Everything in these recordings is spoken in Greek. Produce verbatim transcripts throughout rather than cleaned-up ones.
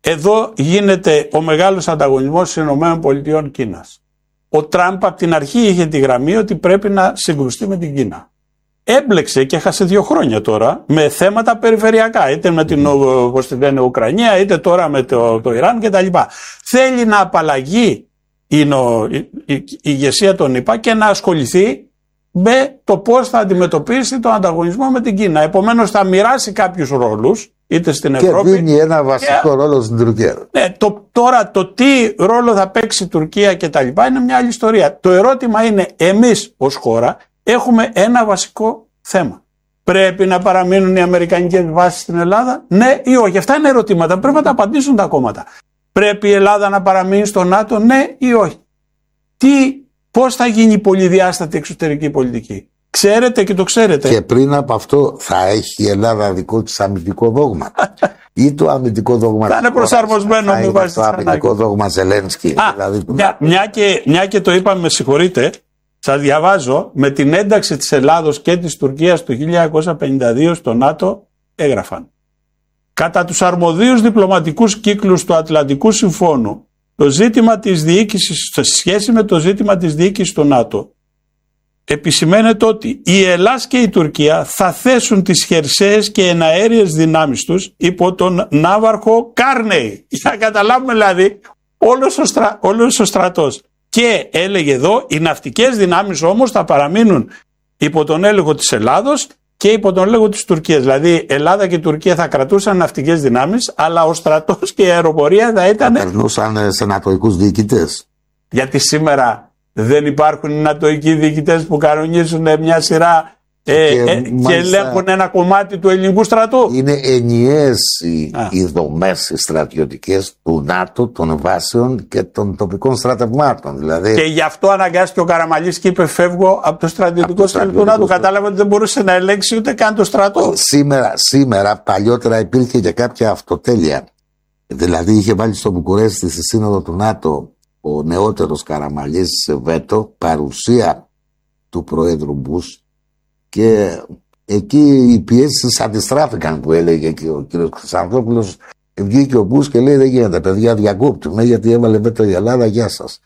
εδώ γίνεται ο μεγάλος ανταγωνισμός στις ΗΠΑ Κίνας. Ο Τραμπ από την αρχή είχε τη γραμμή ότι πρέπει να συγκρουστεί με την Κίνα. Έμπλεξε και έχασε δύο χρόνια τώρα με θέματα περιφερειακά, είτε με την όπως τη λένε, Ουκρανία, είτε τώρα με το, το Ιράν κτλ. Θέλει να απαλλαγεί η, η, η, η ηγεσία των ΗΠΑ και να ασχοληθεί με το πώς θα αντιμετωπίσει τον ανταγωνισμό με την Κίνα. Επομένως θα μοιράσει κάποιους ρόλους, είτε στην και Ευρώπη. Και δίνει ένα βασικό και, ρόλο στην Τουρκία. Ναι, το, τώρα το τι ρόλο θα παίξει η Τουρκία και τα λοιπά είναι μια άλλη ιστορία. Το ερώτημα είναι, εμείς ως χώρα έχουμε ένα βασικό θέμα. Πρέπει να παραμείνουν οι αμερικανικές βάσεις στην Ελλάδα, ναι ή όχι? Αυτά είναι ερωτήματα, πρέπει να τα απαντήσουν τα κόμματα. Πρέπει η Ελλάδα να παραμείνει στο ΝΑΤΟ, ναι ή όχι? Τι, πώς θα γίνει η πολυδιάστατη εξωτερική πολιτική? Ξέρετε και το ξέρετε. Και πριν από αυτό θα έχει η Ελλάδα δικό της αμυντικό δόγμα. Ή το αμυντικό δόγμα. Θα είναι προσαρμοσμένο με βάση το αμυντικό δόγμα Ζελένσκι. Δηλαδή... Μια, μια, και, μια και το είπαμε, με συγχωρείτε, σας διαβάζω, με την ένταξη της Ελλάδος και της Τουρκίας το χίλια εννιακόσια πενήντα δύο στο ΝΑΤΟ έγραφαν: κατά τους αρμοδίους διπλωματικούς κύκλους του Ατλαντικού Συμφώνου, το ζήτημα της διοίκησης, σε σχέση με το ζήτημα της διοίκησης του ΝΑΤΟ, επισημαίνεται ότι η Ελλάδα και η Τουρκία θα θέσουν τις χερσαίες και εναέριες δυνάμεις τους υπό τον ναύαρχο Κάρνεϊ. Για να καταλάβουμε δηλαδή όλος ο, στρα... όλος ο στρατός. Και έλεγε εδώ, οι ναυτικές δυνάμεις όμως θα παραμείνουν υπό τον έλεγχο της Ελλάδος και υπό τον έλεγχο της Τουρκίας. Δηλαδή η Ελλάδα και η Τουρκία θα κρατούσαν ναυτικές δυνάμεις, αλλά ο στρατός και η αεροπορία θα ήταν... Θα περνούσαν σε νατοικούς διοικητές. Γιατί σήμερα δεν υπάρχουν οι νατοικοί διοικητές που κανονίζουν μια σειρά ε, και, ε, και ελέγχουν ένα κομμάτι του ελληνικού στρατού. Είναι ενιαίες οι, οι δομές στρατιωτικές του ΝΑΤΟ, των βάσεων και των τοπικών στρατευμάτων. Δηλαδή... Και γι' αυτό αναγκάστηκε ο Καραμανλής και είπε: φεύγω από το στρατιωτικό στρατό του ΝΑΤΟ. Κατάλαβε ότι δεν μπορούσε να ελέγξει ούτε καν το στρατό. Σήμερα, σήμερα παλιότερα υπήρχε και κάποια αυτοτέλεια. Δηλαδή είχε βάλει στο Βουκουρέστι στη σύνοδο του ΝΑΤΟ ο νεότερος Καραμανλής βέτο, παρουσία του Προέδρου Μπούς, και εκεί οι πιέσεις αντιστράφηκαν, που έλεγε και ο κ. Χρυσανθόπουλος. Βγήκε ο Μπούς και λέει: δεν γίνεται, παιδιά, διακόπτουμε, γιατί έβαλε βέτο η Ελλάδα, γεια σας.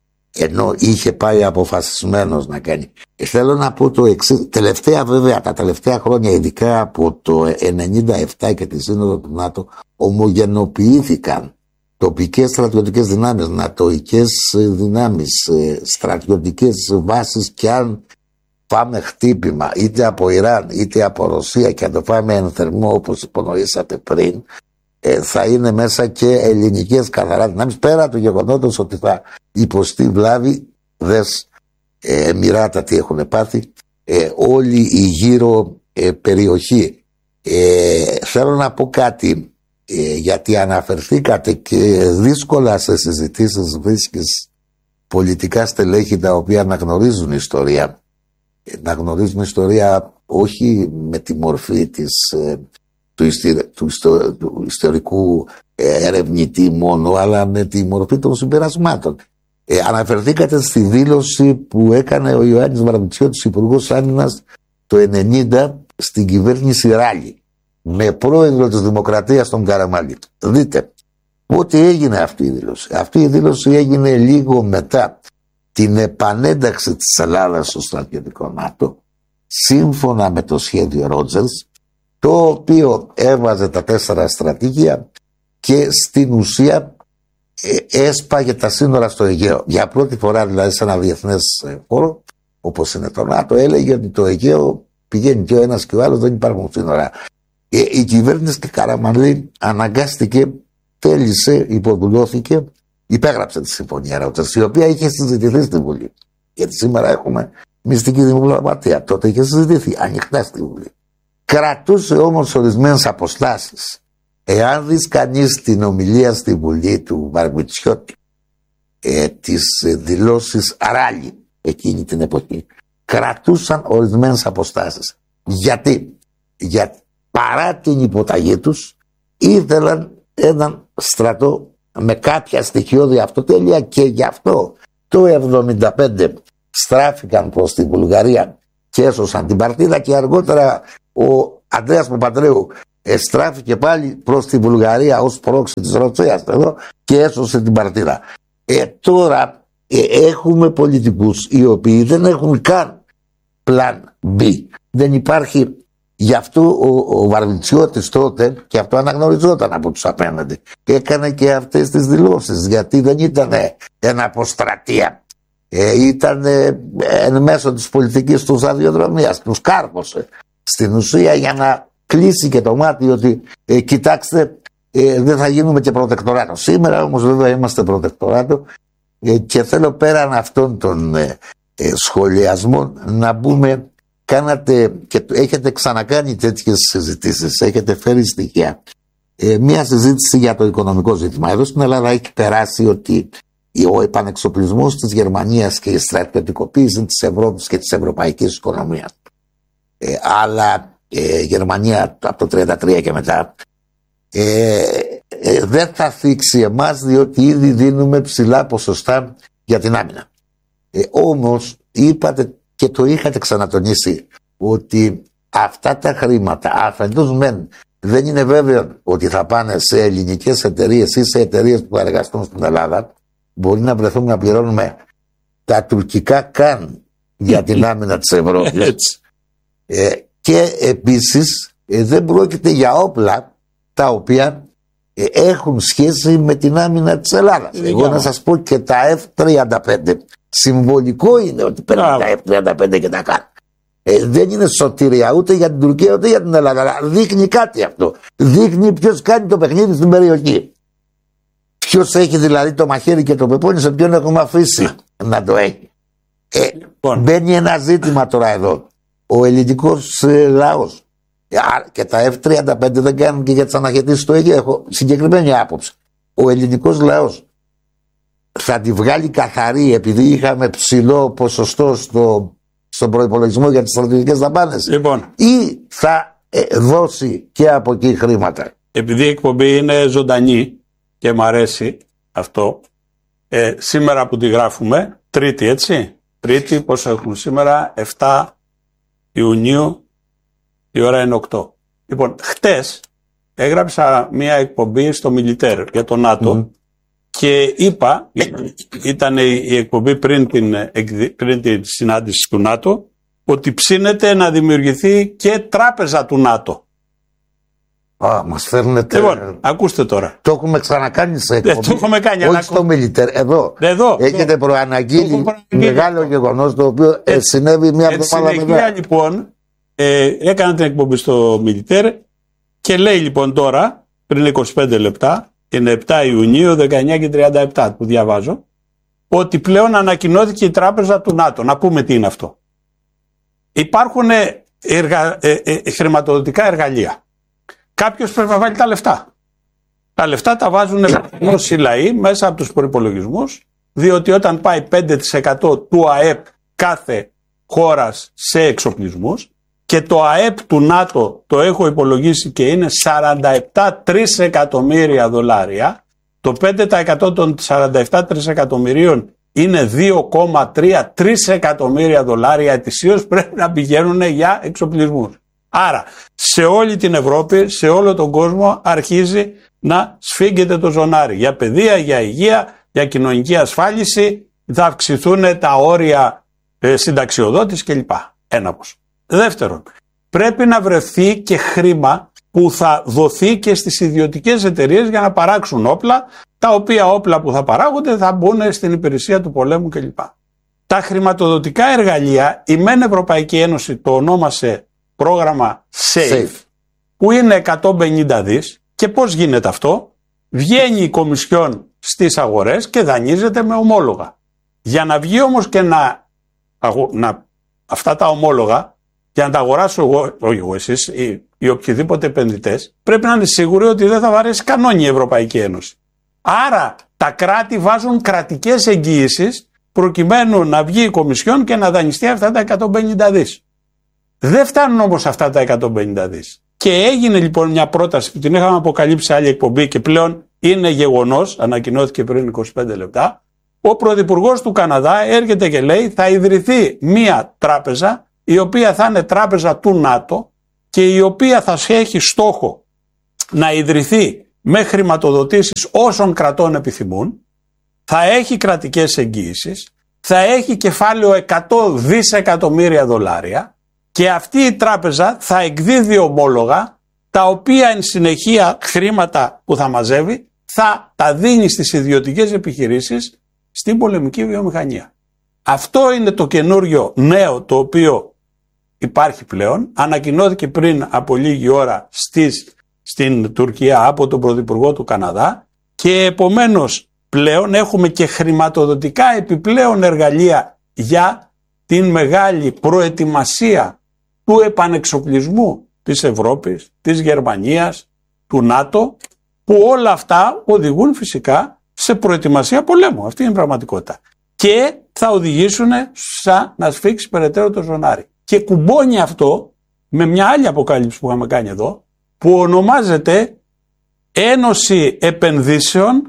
Ενώ είχε πάει αποφασισμένος να κάνει. Θέλω να πω το εξής. Τελευταία, βέβαια, τα τελευταία χρόνια, ειδικά από το ενενήντα επτά και τη σύνοδο του ΝΑΤΟ, ομογενοποιήθηκαν τοπικές στρατιωτικές δυνάμεις, νατοικές δυνάμεις, στρατιωτικές βάσεις, και αν πάμε χτύπημα είτε από Ιράν είτε από Ρωσία και αν το πάμε εν θερμό, όπως υπονοήσατε πριν, ε, θα είναι μέσα και ελληνικές καθαρά δυνάμεις, πέρα του γεγονότος ότι θα υποστεί βλάβη, δες ε, Εμιράτα τι έχουν πάθει, ε, όλη η γύρω ε, περιοχή. Ε, θέλω να πω κάτι, ε, γιατί αναφερθήκατε και δύσκολα σε συζητήσεις βρίσκεις πολιτικά στελέχη τα οποία αναγνωρίζουν ιστορία. Να γνωρίζουμε ιστορία όχι με τη μορφή της, του, ιστη, του, ιστο, του ιστορικού ερευνητή μόνο, αλλά με τη μορφή των συμπερασμάτων. Ε, αναφερθήκατε στη δήλωση που έκανε ο Ιωάννης Βαρβιτσιώτης, Υπουργός Άμυνας, το ενενήντα στην κυβέρνηση Ράλη, με πρόεδρο της Δημοκρατίας τον Καραμανλή. Δείτε πότε έγινε αυτή η δήλωση. Αυτή η δήλωση έγινε λίγο μετά την επανένταξη της Ελλάδας στο στρατιωτικό ΝΑΤΟ, σύμφωνα με το σχέδιο Ρότζερς, το οποίο έβαζε τα τέσσερα στρατηγία και στην ουσία ε, έσπαγε τα σύνορα στο Αιγαίο. Για πρώτη φορά δηλαδή σε ένα διεθνές χώρο, όπως είναι το ΝΑΤΟ, έλεγε ότι το Αιγαίο πηγαίνει και ο ένας και ο άλλος, δεν υπάρχουν σύνορα. Ε, η κυβέρνηση και Καραμανλή αναγκάστηκε, θέλησε, υποδουλώθηκε, υπέγραψε τη συμφωνία Ρότζερς, η οποία είχε συζητηθεί στη Βουλή. Γιατί σήμερα έχουμε μυστική διπλωματία. Τότε είχε συζητηθεί ανοιχτά στη Βουλή. Κρατούσε όμως ορισμένες αποστάσεις. Εάν δεις κανείς την ομιλία στη Βουλή του Βαρβιτσιώτη, ε, τις δηλώσεις Ράλη εκείνη την εποχή, κρατούσαν ορισμένες αποστάσεις. Γιατί? Γιατί παρά την υποταγή τους ήθελαν έναν στρατό με κάποια στοιχειώδη αυτοτέλεια, και γι' αυτό το εβδομήντα πέντε στράφηκαν προς τη Βουλγαρία και έσωσαν την παρτίδα, και αργότερα ο Ανδρέας Παπανδρέου στράφηκε πάλι προς τη Βουλγαρία ως πρόξη της Ρωσίας εδώ και έσωσε την παρτίδα. Ε, τώρα ε, έχουμε πολιτικούς οι οποίοι δεν έχουν καν πλάν B. Δεν υπάρχει. Γι' αυτό ο, ο Βαρβιτσιώτης τότε, και αυτό αναγνωριζόταν από τους απέναντι, έκανε και αυτές τις δηλώσεις, γιατί δεν ήταν ένα αποστρατεία. Ε, ήταν ε, εν μέσω της πολιτικής του αδειοδρομίας, τους κάρπωσε στην ουσία για να κλείσει και το μάτι ότι ε, κοιτάξτε, ε, δεν θα γίνουμε και προτεκτοράτο. Σήμερα όμως βέβαια είμαστε προτεκτοράτο ε, και θέλω πέραν αυτών των ε, ε, σχολιασμών να μπούμε. Κάνατε και έχετε ξανακάνει τέτοιες συζητήσεις, έχετε φέρει στοιχεία. Ε, μία συζήτηση για το οικονομικό ζήτημα. Εδώ στην Ελλάδα έχει περάσει ότι ο επανεξοπλισμός της Γερμανίας και η στρατιωτικοποίηση της Ευρώπης και της ευρωπαϊκής οικονομίας. Ε, αλλά η ε, Γερμανία από το τριάντα τρία και μετά ε, ε, δεν θα θίξει εμάς, διότι ήδη δίνουμε ψηλά ποσοστά για την άμυνα. Ε, όμως είπατε και το είχατε ξανατονίσει ότι αυτά τα χρήματα αφεντός μεν δεν είναι βέβαιο ότι θα πάνε σε ελληνικές εταιρείες ή σε εταιρείες που θα εργαστούν στην Ελλάδα. Μπορεί να βρεθούμε να πληρώνουμε τα τουρκικά καν για την άμυνα της Ευρώπης. ε, και επίσης ε, δεν πρόκειται για όπλα τα οποία ε, έχουν σχέση με την άμυνα της Ελλάδας. Εγώ να σας πω και τα εφ τριάντα πέντε συμβολικό είναι ότι παίρνουν τα εφ τριάντα πέντε και τα κάνουν. Ε, δεν είναι σωτηρία ούτε για την Τουρκία ούτε για την Ελλάδα, αλλά δείχνει κάτι αυτό. Δείχνει ποιος κάνει το παιχνίδι στην περιοχή. Ποιος έχει δηλαδή το μαχαίρι και το πεπόνι, σε ποιον έχουμε αφήσει να το έχει. Ε, λοιπόν. Μπαίνει ένα ζήτημα τώρα εδώ. Ο ελληνικός ε, λαός ε, και τα εφ τριάντα πέντε δεν κάνουν και για τις αναχαιτήσεις στο Αιγαίο. Έχω συγκεκριμένη άποψη. Ο ελληνικός λαός θα τη βγάλει καθαρή επειδή είχαμε ψηλό ποσοστό στο, στον προϋπολογισμό για τις στρατιωτικές δαπάνες, λοιπόν, ή θα ε, δώσει και από εκεί χρήματα? Επειδή η εκπομπή είναι ζωντανή και μ' αρέσει αυτό, ε, σήμερα που τη γράφουμε, Τρίτη, έτσι, Τρίτη, πόσο έχουμε σήμερα, εφτά Ιουνίου, η ώρα είναι οκτώ. Λοιπόν, χτες έγραψα μια εκπομπή στο Μιλιτέρ για το ΝΑΤΟ, mm. και είπα, ήταν η εκπομπή πριν την, πριν την συνάντηση του ΝΑΤΟ, ότι ψήνεται να δημιουργηθεί και τράπεζα του ΝΑΤΟ. Α, μας φέρνετε... Λοιπόν, ακούστε τώρα. Το έχουμε ξανακάνει σε εκπομπή. Δεν το έχουμε κάνει. Όχι στο Μιλιτέρ, εδώ. εδώ Έχετε εδώ. προαναγγείλει μεγάλο γεγονός, το οποίο ε, συνέβη μια εβδομάδα μετά. Λοιπόν, ε, έκανα την εκπομπή στο Μιλιτέρ και λέει λοιπόν τώρα, πριν είκοσι πέντε λεπτά, είναι επτά Ιουνίου, δεκαεννιά και τριάντα επτά που διαβάζω, ότι πλέον ανακοινώθηκε η τράπεζα του ΝΑΤΟ. Να πούμε τι είναι αυτό. Υπάρχουν εργα... ε, ε, χρηματοδοτικά εργαλεία. Κάποιος πρέπει να βάλει τα λεφτά. Τα λεφτά τα βάζουν οι λαοί μέσα από τους προϋπολογισμούς, διότι όταν πάει πέντε τοις εκατό του ΑΕΠ κάθε χώρας σε εξοπλισμούς, και το ΑΕΠ του ΝΑΤΟ το έχω υπολογίσει και είναι σαράντα επτά τρισεκατομμύρια δολάρια, το πέντε τοις εκατό των σαράντα επτά τρισεκατομμυρίων είναι δύο κόμμα τρία τρισεκατομμύρια δολάρια ετησίως, πρέπει να πηγαίνουν για εξοπλισμούς. Άρα σε όλη την Ευρώπη, σε όλο τον κόσμο αρχίζει να σφίγγεται το ζωνάρι. Για παιδεία, για υγεία, για κοινωνική ασφάλιση, θα αυξηθούν τα όρια ε, συνταξιοδότης κλπ. Ένα ποσό. Δεύτερον, πρέπει να βρεθεί και χρήμα που θα δοθεί και στις ιδιωτικές εταιρείες για να παράξουν όπλα, τα οποία όπλα που θα παράγονται θα μπουν στην υπηρεσία του πολέμου κλπ. Τα χρηματοδοτικά εργαλεία, η ΜΕΝ Ευρωπαϊκή Ένωση το ονόμασε πρόγραμμα SAFE, Safe. που είναι εκατόν πενήντα δις, και πώς γίνεται αυτό? Βγαίνει η Κομισιόν στις αγορές και δανείζεται με ομόλογα. Για να βγει όμως και να, να αυτά τα ομόλογα, για να τα αγοράσω εγώ, όχι εγώ εσείς, ή, ή οποιοδήποτε επενδυτές, πρέπει να είναι σίγουροι ότι δεν θα βαρέσει κανόνι η Ευρωπαϊκή Ένωση. Άρα τα κράτη βάζουν κρατικές εγγύησεις προκειμένου να βγει η Κομισιόν και να δανειστεί αυτά τα εκατόν πενήντα δις. Δεν φτάνουν όμως αυτά τα εκατόν πενήντα δις. Και έγινε λοιπόν μια πρόταση που την είχαμε αποκαλύψει σε άλλη εκπομπή και πλέον είναι γεγονός, ανακοινώθηκε πριν είκοσι πέντε λεπτά. Ο Πρωθυπουργός του Καναδά έρχεται και λέει θα ιδρυθεί μια τράπεζα η οποία θα είναι τράπεζα του ΝΑΤΟ και η οποία θα έχει στόχο να ιδρυθεί με χρηματοδοτήσεις όσων κρατών επιθυμούν, θα έχει κρατικές εγγύησεις, θα έχει κεφάλαιο εκατό δισεκατομμύρια δολάρια και αυτή η τράπεζα θα εκδίδει ομόλογα τα οποία εν συνεχεία χρήματα που θα μαζεύει θα τα δίνει στις ιδιωτικές επιχειρήσεις στην πολεμική βιομηχανία. Αυτό είναι το καινούριο νέο το οποίο υπάρχει πλέον. Ανακοινώθηκε πριν από λίγη ώρα στις, στην Τουρκία από τον Πρωθυπουργό του Καναδά και επομένως πλέον έχουμε και χρηματοδοτικά επιπλέον εργαλεία για την μεγάλη προετοιμασία του επανεξοπλισμού της Ευρώπης, της Γερμανίας, του ΝΑΤΟ, που όλα αυτά οδηγούν φυσικά σε προετοιμασία πολέμου. Αυτή είναι η πραγματικότητα. Και θα οδηγήσουν σαν να σφίξει περαιτέρω το ζωνάρι. Και κουμπώνει αυτό με μια άλλη αποκάλυψη που είχαμε κάνει εδώ, που ονομάζεται Ένωση Επενδύσεων,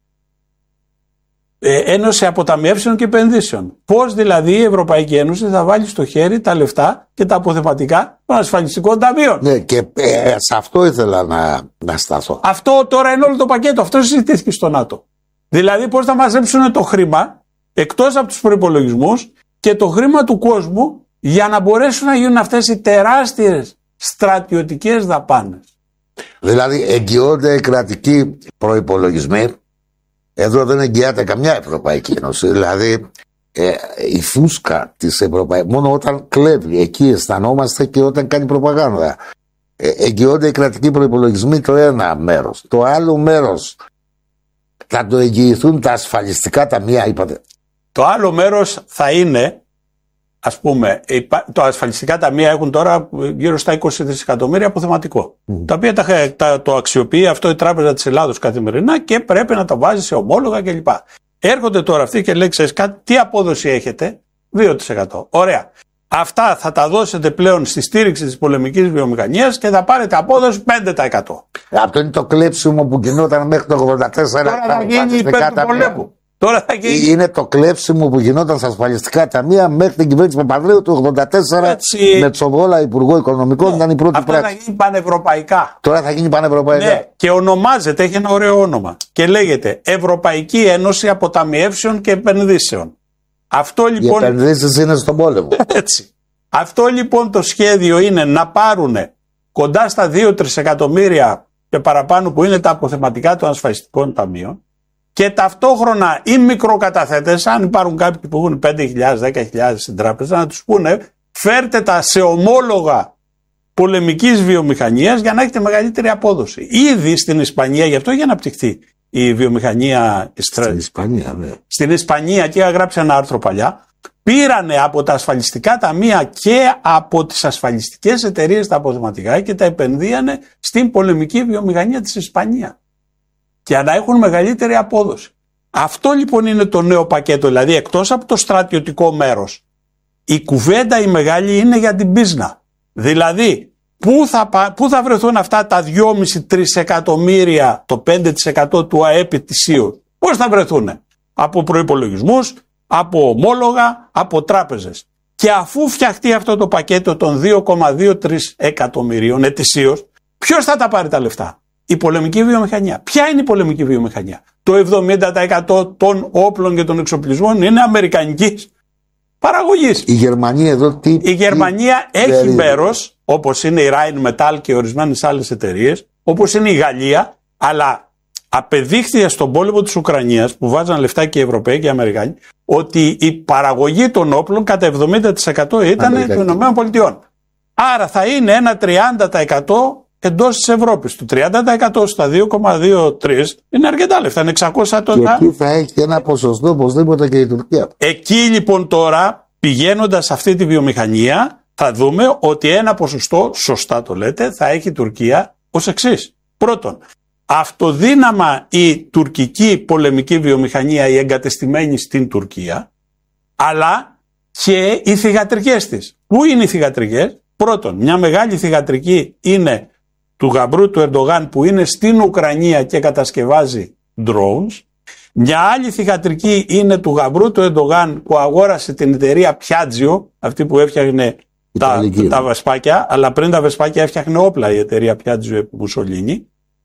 Ένωση Αποταμιεύσεων και Επενδύσεων. Πώς δηλαδή η Ευρωπαϊκή Ένωση θα βάλει στο χέρι τα λεφτά και τα αποθεματικά των ασφαλιστικών ταμείων. Ναι, και ε, σε αυτό ήθελα να, να σταθώ. Αυτό τώρα είναι όλο το πακέτο. Αυτό συζητήθηκε στο ΝΑΤΟ. Δηλαδή πώς θα μαζέψουν το χρήμα εκτός από τους προϋπολογισμούς και το χρήμα του κόσμου για να μπορέσουν να γίνουν αυτές οι τεράστιες στρατιωτικές δαπάνες. Δηλαδή εγγυώνται οι κρατικοί προϋπολογισμοί. Εδώ δεν εγγυάται καμιά Ευρωπαϊκή Ένωση. Δηλαδή ε, η φούσκα της Ευρωπαϊκής, μόνο όταν κλέβει, εκεί αισθανόμαστε και όταν κάνει προπαγάνδα. Ε, εγγυώνται οι κρατικοί προϋπολογισμοί το ένα μέρος. Το άλλο μέρος θα το εγγυηθούν τα ασφαλιστικά ταμεία, είπατε. Το άλλο μέρος θα είναι, ας πούμε, τα ασφαλιστικά ταμεία έχουν τώρα γύρω στα είκοσι δισεκατομμύρια αποθεματικό. Mm. Τα οποία τα, τα, το αξιοποιεί αυτό η Τράπεζα της Ελλάδος καθημερινά και πρέπει να τα βάζει σε ομόλογα κλπ. Έρχονται τώρα αυτοί και λέει, ξέρεις κάτι, τι απόδοση έχετε, δύο τοις εκατό. Ωραία. Αυτά θα τα δώσετε πλέον στη στήριξη της πολεμικής βιομηχανίας και θα πάρετε απόδοση πέντε τοις εκατό. Αυτό είναι το κλέψιμο που γινόταν μέχρι το ογδόντα τέσσερα. Τώρα θα γίνει υπέρ του πολέμου. Τώρα θα γίνει... Είναι το κλέψιμο που γινόταν στα ασφαλιστικά ταμεία μέχρι την κυβέρνηση Παπανδρέου του ογδόντα τέσσερα. Έτσι... με Τσοβόλα υπουργό οικονομικών, ναι, ήταν η πρώτη αυτά πράξη. Θα γίνει πανευρωπαϊκά. Τώρα θα γίνει πανευρωπαϊκά. Ναι, και ονομάζεται, έχει ένα ωραίο όνομα και λέγεται Ευρωπαϊκή Ένωση Αποταμιεύσεων και Επενδύσεων. Αυτό λοιπόν... Οι επενδύσεις είναι στον πόλεμο. Έτσι. Αυτό λοιπόν το σχέδιο είναι να πάρουν κοντά στα δύο τρισεκατομμύρια και παραπάνω που είναι τα αποθεματικά των ασφαλιστικών ταμείων και ταυτόχρονα οι μικροκαταθέτες, αν υπάρχουν κάποιοι που έχουν πέντε χιλιάδες, δέκα χιλιάδες στην τράπεζα, να τους πούνε φέρτε τα σε ομόλογα πολεμικής βιομηχανίας για να έχετε μεγαλύτερη απόδοση. Ήδη στην Ισπανία, γι' αυτό έχει αναπτυχθεί η βιομηχανία στην Ισπανία, ναι. Στην Ισπανία, και είχα γράψει ένα άρθρο παλιά, πήρανε από τα ασφαλιστικά ταμεία και από τις ασφαλιστικές εταιρείες τα αποθεματικά και τα επενδύανε στην πολεμική βιομηχανία της Ισπανία για να έχουν μεγαλύτερη απόδοση. Αυτό λοιπόν είναι το νέο πακέτο, δηλαδή εκτός από το στρατιωτικό μέρος, η κουβέντα η μεγάλη είναι για την πίσνα. Δηλαδή, πού θα, πού θα βρεθούν αυτά τα δυόμισι τρισεκατομμύρια, το πέντε τοις εκατό του ΑΕΠ ετησίως, πώς θα βρεθούν? Από προϋπολογισμούς, από ομόλογα, από τράπεζες. Και αφού φτιαχτεί αυτό το πακέτο των δύο κόμμα δύο τρία εκατομμυρίων ετησίως, ποιος θα τα πάρει τα λεφτά? Η πολεμική βιομηχανία. Ποια είναι η πολεμική βιομηχανία? Το εβδομήντα τοις εκατό των όπλων και των εξοπλισμών είναι αμερικανικής παραγωγής. Η Γερμανία εδώ τι... Η Γερμανία τι... έχει μέρος, όπως είναι η Rheinmetall και ορισμένες άλλες εταιρείες, όπως είναι η Γαλλία, αλλά απεδείχθηκε στον πόλεμο της Ουκρανίας, που βάζαν λεφτά και οι Ευρωπαίοι και οι Αμερικάνοι, ότι η παραγωγή των όπλων κατά εβδομήντα τοις εκατό ήταν των ΗΠΑ. Άρα θα είναι ένα τριάντα τοις εκατό εντός της Ευρώπης. Το τριάντα τοις εκατό στα δύο κόμμα δύο τρία είναι αρκετά λεφτά, είναι εξακόσια τόσα. Και εκεί θα έχει ένα ποσοστό οπωσδήποτε και η Τουρκία. Εκεί λοιπόν τώρα, πηγαίνοντας σε αυτή τη βιομηχανία, θα δούμε ότι ένα ποσοστό, σωστά το λέτε, θα έχει η Τουρκία ως εξής. Πρώτον, αυτοδύναμα η τουρκική πολεμική βιομηχανία, η εγκατεστημένη στην Τουρκία, αλλά και οι θυγατρικές της. Πού είναι οι θυγατρικές? Πρώτον, μια μεγάλη θυγατρική είναι του γαμπρού του Ερντογάν που είναι στην Ουκρανία και κατασκευάζει drones. Μια άλλη θυγατρική είναι του γαμπρού του Ερντογάν που αγόρασε την εταιρεία Piaggio, αυτή που έφτιαχνε τα, τα βεσπάκια, αλλά πριν τα βεσπάκια έφτιαχνε όπλα η εταιρεία Piaggio επί Μουσολίνη.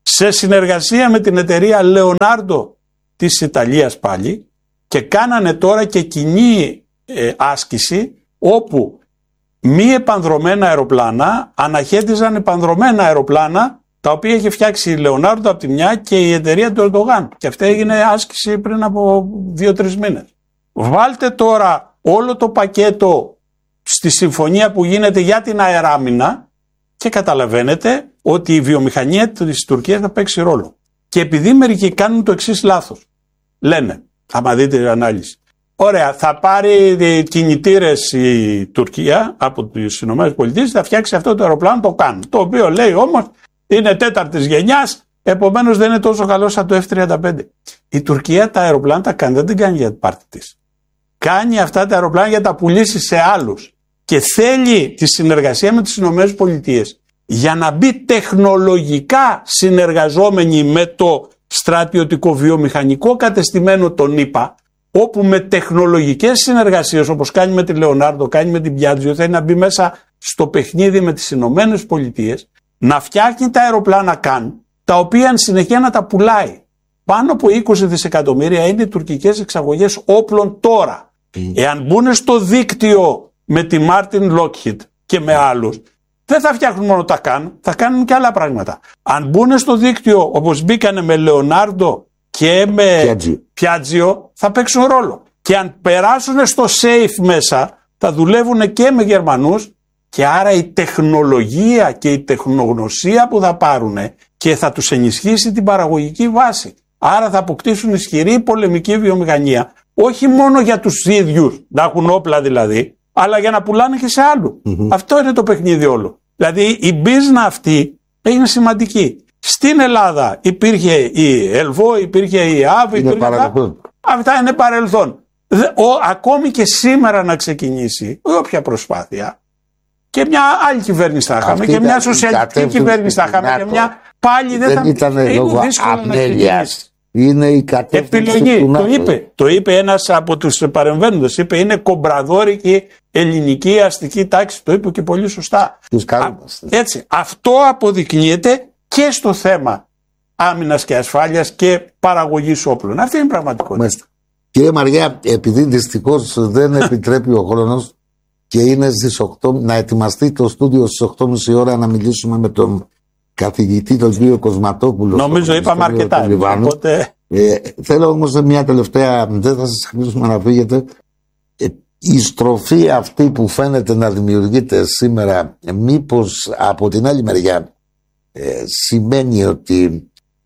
σε συνεργασία με την εταιρεία Leonardo της Ιταλίας πάλι, και κάνανε τώρα και κοινή ε, άσκηση όπου μη επανδρομένα αεροπλάνα αναχέτιζαν επανδρομένα αεροπλάνα, τα οποία είχε φτιάξει η Leonardo από τη μια και η εταιρεία του Ερντογάν. Και αυτή έγινε άσκηση πριν από δύο-τρεις μήνες. Βάλτε τώρα όλο το πακέτο στη συμφωνία που γίνεται για την αεράμινα και καταλαβαίνετε ότι η βιομηχανία της Τουρκίας θα παίξει ρόλο. Και επειδή μερικοί κάνουν το εξής λάθος. Λένε, άμα δείτε την ανάλυση, ωραία, θα πάρει κινητήρες η Τουρκία από τις ΗΠΑ, θα φτιάξει αυτό το αεροπλάνο, το κάνουν. Το οποίο λέει όμως είναι τέταρτης γενιάς, επομένως δεν είναι τόσο καλό σαν το εφ τριάντα πέντε. Η Τουρκία τα αεροπλάνα τα κάνει, δεν την κάνει για την πάρτι της. Κάνει αυτά τα αεροπλάνα για να τα πουλήσει σε άλλους. Και θέλει τη συνεργασία με τις ΗΠΑ για να μπει τεχνολογικά συνεργαζόμενοι με το στρατιωτικό βιομηχανικό κατεστημένο των ΗΠΑ, όπου με τεχνολογικές συνεργασίες, όπως κάνει με τη Leonardo, κάνει με την Piaggio, θέλει να μπει μέσα στο παιχνίδι με τις Ηνωμένες Πολιτείες, να φτιάχνει τα αεροπλάνα καν, τα οποία αν συνεχεία να τα πουλάει. Πάνω από είκοσι δισεκατομμύρια είναι οι τουρκικές εξαγωγές όπλων τώρα. Mm. Εάν μπουν στο δίκτυο με τη Martin Lockheed και με άλλους, δεν θα φτιάχνουν μόνο τα καν, θα κάνουν και άλλα πράγματα. Αν μπουν στο δίκτυο όπως μπήκανε με Leonardo και με Piaggio, θα παίξουν ρόλο. Και αν περάσουν στο safe μέσα, θα δουλεύουν και με Γερμανούς, και άρα η τεχνολογία και η τεχνογνωσία που θα πάρουν και θα τους ενισχύσει την παραγωγική βάση. Άρα θα αποκτήσουν ισχυρή πολεμική βιομηχανία, όχι μόνο για τους ίδιους, να έχουν όπλα δηλαδή, αλλά για να πουλάνε και σε άλλου. Mm-hmm. Αυτό είναι το παιχνίδι όλο. Δηλαδή η μπίζνα αυτή είναι σημαντική. Στην Ελλάδα υπήρχε η Ελβό, υπήρχε η ΑΒ, υπήρχε αυτά. Αυτά είναι παρελθόν. Ο, ακόμη και σήμερα να ξεκινήσει όποια προσπάθεια, και μια άλλη κυβέρνηση θα είχαμε, και μια σοσιαλιστική κυβέρνηση θα είχαμε, και μια πάλι δεν, δεν θα ήταν λόγω αμέλειας. Είναι η κατεύθυνση επιλογή. Του το είπε, το είπε ένας από τους παρεμβαίνοντες. Είπε είναι κομπραδόρικη ελληνική αστική τάξη. Το είπε και πολύ σωστά. Α, έτσι, αυτό αποδεικνύεται και στο θέμα άμυνας και ασφάλειας και παραγωγής όπλων. Αυτή είναι η πραγματικότητα. Μάλιστα. Κύριε Μαριά, επειδή δυστυχώς δεν επιτρέπει ο χρόνος και είναι στις οκτώ, να ετοιμαστεί το στούντιο στις οκτώ και μισή ώρα να μιλήσουμε με τον καθηγητή τον κύριο Κοσματόπουλο. Νομίζω είπαμε αρκετά. Οπότε... Ε, θέλω όμως μια τελευταία, δεν θα σας αφήσουμε να φύγετε. Ε, η στροφή αυτή που φαίνεται να δημιουργείται σήμερα, ε, μήπως από την άλλη μεριά ε, σημαίνει ότι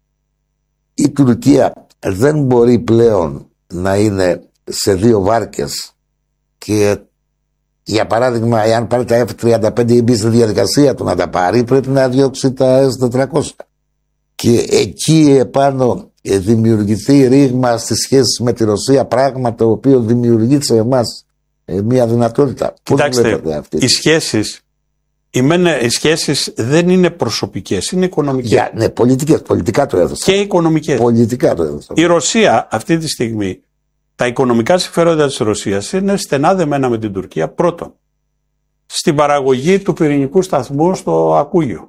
η Τουρκία δεν μπορεί πλέον να είναι σε δύο βάρκες, και για παράδειγμα, εάν πάρει τα εφ τριάντα πέντε ή μπει στη διαδικασία του να τα πάρει, πρέπει να διώξει τα ες τετρακόσια. Και εκεί επάνω δημιουργηθεί ρήγμα στις σχέσεις με τη Ρωσία, πράγμα το οποίο δημιουργεί σε εμάς μια δυνατότητα. Κοιτάξτε, οι σχέσεις, οι, μένε, οι σχέσεις δεν είναι προσωπικές, είναι οικονομικές. Για, ναι, πολιτικές, πολιτικά το έδωσα. Και οικονομικές. Πολιτικά το έδωσα. Η Ρωσία αυτή τη στιγμή, τα οικονομικά συμφέροντα της Ρωσίας είναι στενά δεμένα με την Τουρκία. Πρώτον, στην παραγωγή του πυρηνικού σταθμού στο Ακούγιο.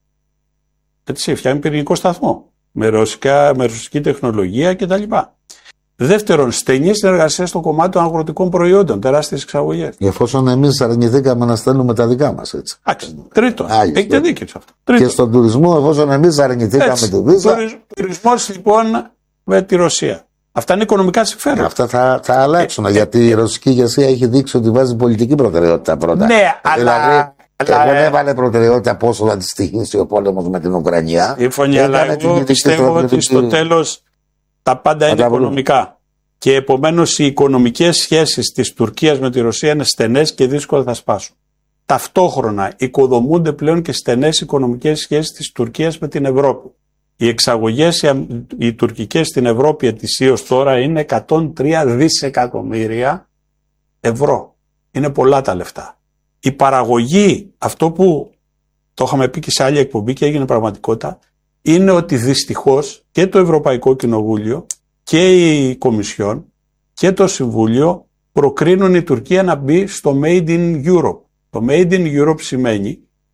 Έτσι, φτιάχνει πυρηνικό σταθμό με, ρωσικά, με ρωσική τεχνολογία κτλ. Δεύτερον, στενή συνεργασία στο κομμάτι των αγροτικών προϊόντων, τεράστιες εξαγωγές. Εφόσον εμείς αρνηθήκαμε να στέλνουμε τα δικά μας, έτσι. Άξι. Τρίτον, έχετε δίκιο σε αυτό. Τρίτον. Και στον τουρισμό, εφόσον εμείς αρνηθήκαμε τη βίζα. Τουρισμός λοιπόν με τη Ρωσία. Αυτά είναι οικονομικά συμφέροντα. Αυτά θα, θα αλλάξουν, ε, γιατί ε, η ρωσική ηγεσία έχει δείξει ότι βάζει πολιτική προτεραιότητα πρώτα. Ναι, δηλαδή, αλλά. Αλλά δεν έβαλε προτεραιότητα πόσο θα τη στοιχήσει ο πόλεμος με την Ουκρανία. Σύμφωνοι, αλλά εγώ πιστεύω ότι στο τέλος τα πάντα είναι οικονομικά. Και επομένως οι οικονομικές σχέσεις της Τουρκίας με τη Ρωσία είναι στενές και δύσκολα θα σπάσουν. Ταυτόχρονα οικοδομούνται πλέον και στενές οικονομικές σχέσεις της Τουρκίας με την Ευρώπη. Οι εξαγωγές οι, οι τουρκικές στην Ευρώπη ετησίως τώρα είναι εκατόν τρία δισεκατομμύρια ευρώ. Είναι πολλά τα λεφτά. Η παραγωγή, αυτό που το είχαμε πει και σε άλλη εκπομπή και έγινε πραγματικότητα, είναι ότι δυστυχώς και το Ευρωπαϊκό Κοινοβούλιο και η Κομισιόν και το Συμβούλιο προκρίνουν η Τουρκία να μπει στο Made in Europe. Το Made in Europe σημαίνει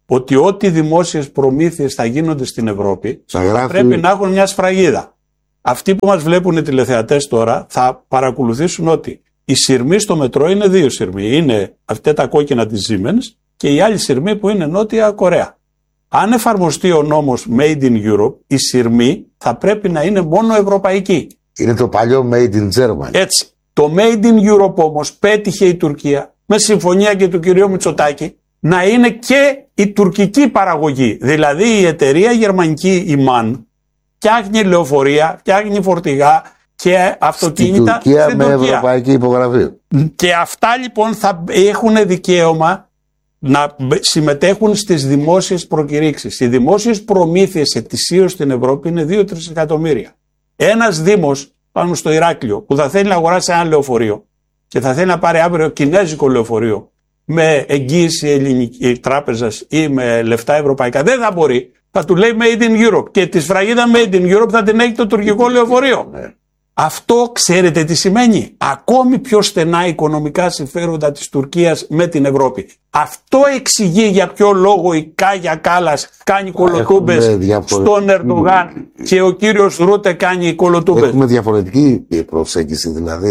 ότι ό,τι δημόσιες προμήθειες θα γίνονται στην Ευρώπη γράφει... πρέπει να έχουν μια σφραγίδα. Αυτοί που μας βλέπουν οι τηλεθεατές τώρα θα παρακολουθήσουν ότι οι σειρμοί στο μετρό είναι δύο σειρμοί. Είναι αυτά τα κόκκινα της Siemens και οι άλλοι σειρμοί που είναι Νότια Κορέα. Αν εφαρμοστεί ο νόμος Made in Europe, οι σειρμοί θα πρέπει να είναι μόνο ευρωπαϊκοί. Είναι το παλιό Made in Germany. Έτσι. Το Made in Europe όμως πέτυχε η Τουρκία με συμφωνία και του κυρίου Μητσοτάκη να είναι και η τουρκική παραγωγή. Δηλαδή η εταιρεία γερμανική η μαν φτιάχνει λεωφορεία, φτιάχνει φορτηγά και αυτοκίνητα στην Τουρκία στην με Τουρκία. Ευρωπαϊκή υπογραφή. Και αυτά λοιπόν θα έχουν δικαίωμα να συμμετέχουν στις δημόσιες προκηρύξεις. Οι δημόσιες προμήθειες ετησίως στην Ευρώπη είναι δύο με τρία εκατομμύρια. Ένας δήμος πάνω στο Ηράκλειο που θα θέλει να αγοράσει ένα λεωφορείο και θα θέλει να πάρει αύριο κινέζικο λεωφορείο με εγγύηση ελληνική τράπεζας ή με λεφτά ευρωπαϊκά, δεν θα μπορεί. Θα του λέει Made in Europe και τη σφραγίδα Made in Europe θα την έχει το τουρκικό λεωφορείο. Ναι. Αυτό ξέρετε τι σημαίνει? Ακόμη πιο στενά οικονομικά συμφέροντα της Τουρκίας με την Ευρώπη. Αυτό εξηγεί για ποιο λόγο η Κάγια Κάλλας κάνει κολοτούμπες στον Ερντογάν και ο κύριος Ρούτε κάνει κολοτούμπες. Έχουμε διαφορετική προσέγγιση. Δηλαδή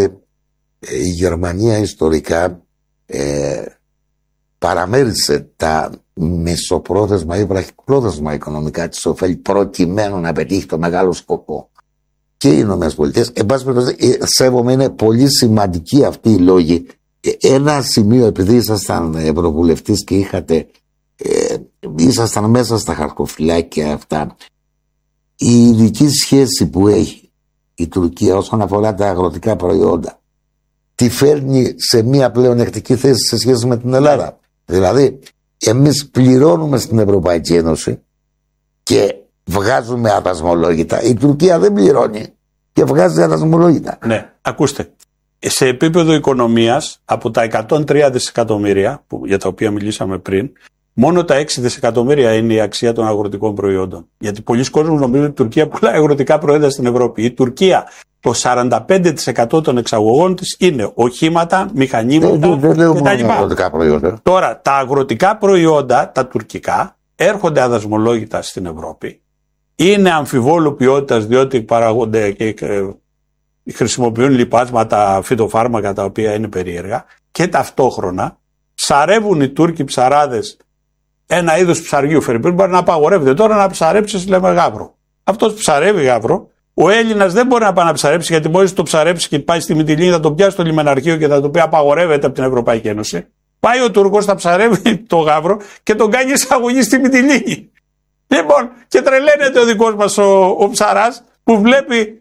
η Γερμανία ιστορικά ε, παραμέρισε τα μεσοπρόθεσμα ή βραχυπρόθεσμα οικονομικά της ωφέλη προκειμένου να πετύχει το μεγάλο σκοπό. Και οι Ηνωμένες Πολιτείες, εν πάση περιπτώσει, σέβομαι, είναι πολύ σημαντικοί αυτοί οι λόγοι. Ένα σημείο, επειδή ήσασταν ευρωβουλευτής και είχατε, ε, ήσασταν μέσα στα χαρτοφυλάκια αυτά, η ειδική σχέση που έχει η Τουρκία όσον αφορά τα αγροτικά προϊόντα, τη φέρνει σε μια πλεονεκτική θέση σε σχέση με την Ελλάδα. Δηλαδή, εμείς πληρώνουμε στην Ευρωπαϊκή Ένωση και βγάζουμε αδασμολόγητα. Η Τουρκία δεν πληρώνει και βγάζει αδασμολόγητα. Ναι, ακούστε. Σε επίπεδο οικονομίας, από τα εκατόν τρία δισεκατομμύρια που, για τα οποία μιλήσαμε πριν, μόνο τα έξι δισεκατομμύρια είναι η αξία των αγροτικών προϊόντων. Γιατί πολλοί κόσμοι νομίζουν ότι η Τουρκία πουλάει αγροτικά προϊόντα στην Ευρώπη. Η Τουρκία, το σαράντα πέντε τοις εκατό των εξαγωγών της είναι οχήματα, μηχανήματα κτλ. Αγροτικά προϊόντα. Τώρα, τα αγροτικά προϊόντα, τα τουρκικά, έρχονται αδασμολόγητα στην Ευρώπη. Είναι αμφιβόλου ποιότητας διότι παραγόνται και χρησιμοποιούν λιπάσματα, φυτοφάρμακα τα οποία είναι περίεργα και ταυτόχρονα ψαρεύουν οι Τούρκοι ψαράδες ένα είδος ψαριού. Φερρυπίν μπορεί να απαγορεύεται τώρα να ψαρέψεις, λέμε, γάβρο. Αυτός ψαρεύει γάβρο. Ο Έλληνας δεν μπορεί να πάει να ψαρέψει γιατί μόλις το ψαρέψει και πάει στη Μυτιλήνη θα το πιάσει στο λιμεναρχείο και θα το πει απαγορεύεται από την Ευρωπαϊκή Ένωση. Πάει ο Τούρκος, θα ψαρεύει το γάβρο και τον κάνει εισαγωγή στη Μυτιλήνη. Λοιπόν, και τρελαίνεται ο δικός μας ο, ο ψαράς που βλέπει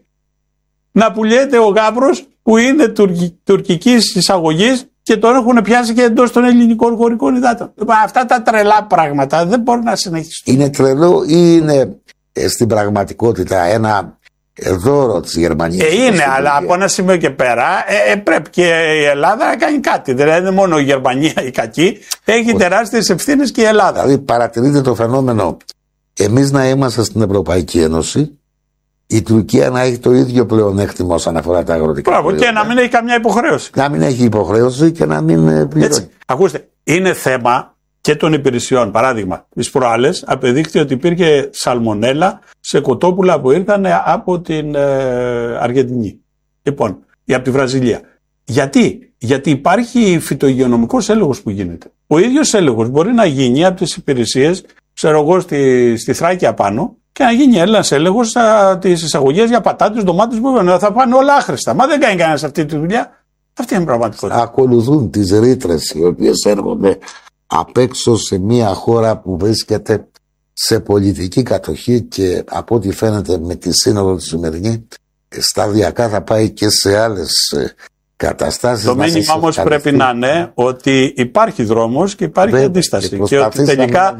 να πουλιέται ο γάβρος που είναι τουρκι, τουρκικής εισαγωγής και τον έχουν πιάσει και εντός των ελληνικών χωρικών υδάτων. Αυτά τα τρελά πράγματα δεν μπορούν να συνεχιστούν. Είναι τρελό ή είναι ε, στην πραγματικότητα ένα δώρο της Γερμανίας? Ε, είναι, αλλά από ένα σημείο και πέρα ε, ε, πρέπει και η Ελλάδα να κάνει κάτι. Δηλαδή δεν είναι μόνο η Γερμανία η κακή, έχει Ο... τεράστιες ευθύνες και η Ελλάδα. Δηλαδή παρατηρείτε το φαινόμενο. Εμείς να είμαστε στην Ευρωπαϊκή Ένωση, η Τουρκία να έχει το ίδιο πλεονέκτημα όσον αφορά τα αγροτικά Μπράβο, προϊόντα. Και να μην έχει καμιά υποχρέωση. Να μην έχει υποχρέωση και να μην πληρώνει. Έτσι. Ακούστε, είναι θέμα και των υπηρεσιών. Παράδειγμα, τις προάλλες απεδείχθη ότι υπήρχε σαλμονέλα σε κοτόπουλα που ήρθαν από την ε, Αργεντινή. Λοιπόν, ή από τη Βραζιλία. Γιατί? Γιατί υπάρχει φυτοϊγειονομικός έλεγχος που γίνεται. Ο ίδιος έλεγχος μπορεί να γίνει από τις υπηρεσίες, ξέρω εγώ, στη, στη Θράκη πάνω και να γίνει ένας έλεγχος τις εισαγωγές για πατάτες, ντομάτες που θα πάνε όλα άχρηστα. Μα δεν κάνει κανένας αυτή τη δουλειά. Αυτή είναι η πραγματικότητα. Ακολουθούν τις ρήτρες οι οποίες έρχονται απ' έξω σε μια χώρα που βρίσκεται σε πολιτική κατοχή και από ό,τι φαίνεται με τη σύνοδο τη σημερινή σταδιακά θα πάει και σε άλλες καταστάσεις. Το μήνυμα όμως πρέπει να είναι ότι υπάρχει δρόμος και υπάρχει Βέβαια, αντίσταση. Και, και ότι τελικά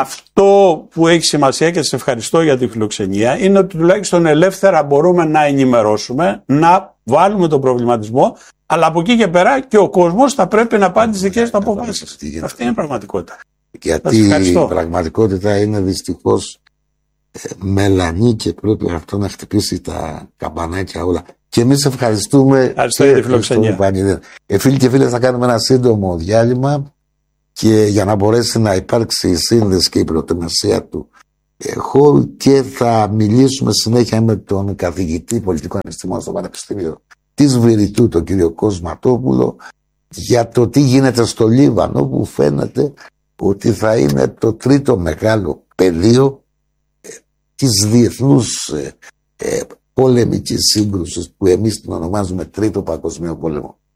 αυτό που έχει σημασία και σας ευχαριστώ για τη φιλοξενία είναι ότι τουλάχιστον ελεύθερα μπορούμε να ενημερώσουμε, να βάλουμε τον προβληματισμό, αλλά από εκεί και πέρα και ο κόσμος θα πρέπει να πάρει τις δικές του αποφάσεις. Αυτή είναι η πραγματικότητα. Γιατί η πραγματικότητα είναι δυστυχώς ε, μελανή και πρέπει αυτό να χτυπήσει τα καμπανάκια όλα. Και εμείς ευχαριστούμε. Ευχαριστώ για τη φιλοξενία. Ε, φίλοι και φίλες, θα κάνουμε ένα σύντομο διάλειμμα. και για να μπορέσει να υπάρξει η σύνδεση και η προετοιμασία του έχω, και θα μιλήσουμε συνέχεια με τον καθηγητή πολιτικών επιστημών στο Πανεπιστήμιο της Βηρητού, τον κύριο Κοσματόπουλο, για το τι γίνεται στο Λίβανο, που φαίνεται ότι θα είναι το τρίτο μεγάλο πεδίο ε, της διεθνούς ε, ε, πολεμικής σύγκρουσης, που εμείς την ονομάζουμε Τρίτο Παγκοσμίο Πόλεμο.